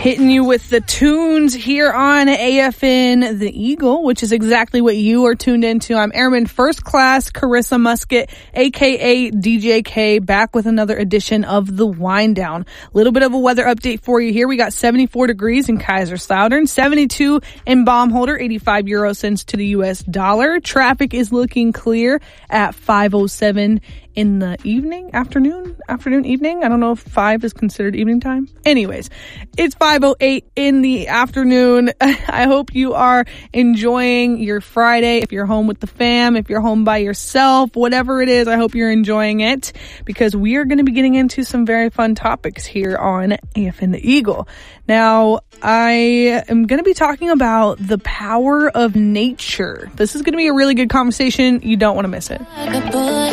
Hitting you with the tunes here on AFN The Eagle, which is exactly what you are tuned into. I'm Airman First Class Carissa Musket, aka DJ K, back with another edition of The Wind Down. A little bit of a weather update for you here. We got 74 degrees in Kaiserslautern, 72 in Baumholder, 85 euro cents to the US dollar. Traffic is looking clear at 5:07 in the afternoon, evening. I don't know if 5 is considered evening time. Anyways, it's 5:08 in the afternoon. I hope you are enjoying your Friday. If you're home with the fam, if you're home by yourself, whatever it is, I hope you're enjoying it, because we are going to be getting into some very fun topics here on AFN The Eagle. Now, I am going to be talking about the power of nature. This is going to be a really good conversation. You don't want to miss it.